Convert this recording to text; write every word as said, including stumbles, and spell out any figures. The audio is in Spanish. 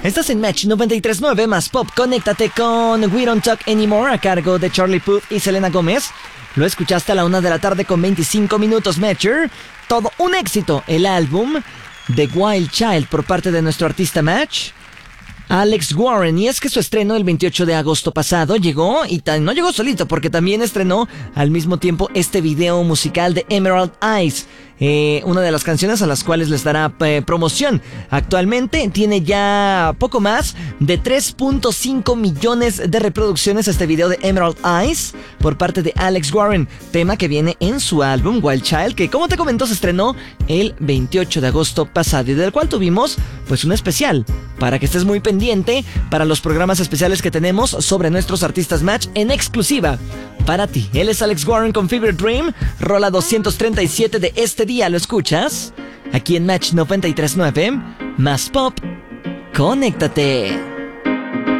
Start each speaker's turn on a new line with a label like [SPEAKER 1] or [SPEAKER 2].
[SPEAKER 1] Estás en Match noventa y tres punto nueve más Pop. Conéctate con We Don't Talk Anymore a cargo de Charlie Puth y Selena Gómez. Lo escuchaste a la una de la tarde con veinticinco minutos, Matcher. Todo un éxito, el álbum The Wild Child por parte de nuestro artista Match, Alex Warren. Y es que su estreno el veintiocho de agosto pasado llegó, y tan, no llegó solito, porque también estrenó al mismo tiempo este video musical de Emerald Eyes, eh, una de las canciones a las cuales les dará eh, promoción. Actualmente tiene ya poco más de tres punto cinco millones de reproducciones este video de Emerald Eyes por parte de Alex Warren, tema que viene en su álbum Wild Child, que como te comentó se estrenó el veintiocho de agosto pasado y del cual tuvimos pues un especial para que estés muy pendiente para los programas especiales que tenemos sobre nuestros artistas Match en exclusiva para ti. Él es Alex Warren con Fever Dream, rola doscientos treinta y siete de este día. ¿Lo escuchas? Aquí en Match noventa y tres punto nueve más Pop. Conéctate.